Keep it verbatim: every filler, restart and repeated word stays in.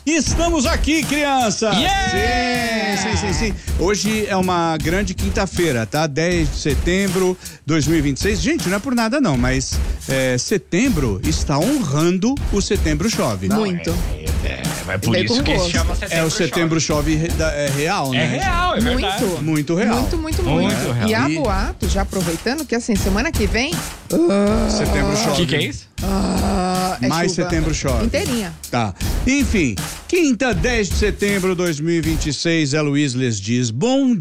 Estamos aqui, crianças! Yeah! Sim, sim, sim, sim. Hoje é uma grande quinta-feira, tá? dez de setembro de dois mil e vinte e seis. Gente, não é por nada não, mas é, setembro está honrando o Setembro Chove. Muito. É, é por Veio isso com que gosto. chama Setembro É o Setembro Chove, re- da- é real, É né? real, é verdade. Muito. Muito real. Muito, muito, muito. Muito real. E há E- boato, já aproveitando, que assim, semana que vem. Setembro O Chove. que, que é isso? ah, é Mais chuva. Setembro Chove. Inteirinha. Tá. Enfim, quinta, dez de setembro de dois mil e vinte e seis, Zé Luiz lhes diz bom